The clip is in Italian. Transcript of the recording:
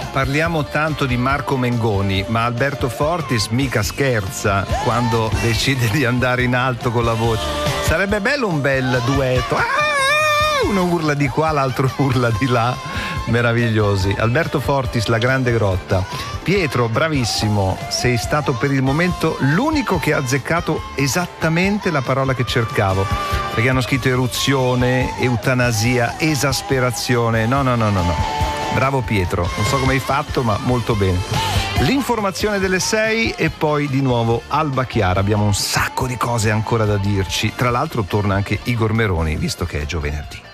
parliamo tanto di Marco Mengoni, ma Alberto Fortis mica scherza quando decide di andare in alto con la voce. Sarebbe bello un bel duetto. Uno urla di qua, l'altro urla di là. Meravigliosi. Alberto Fortis, La Grande Grotta. Pietro, bravissimo, sei stato per il momento l'unico che ha azzeccato esattamente la parola che cercavo, perché hanno scritto eruzione, eutanasia, esasperazione. No. Bravo Pietro, non so come hai fatto, ma molto bene. L'informazione delle 6 e poi di nuovo Alba Chiara. Abbiamo un sacco di cose ancora da dirci. Tra l'altro torna anche Igor Meroni, visto che è giovedì.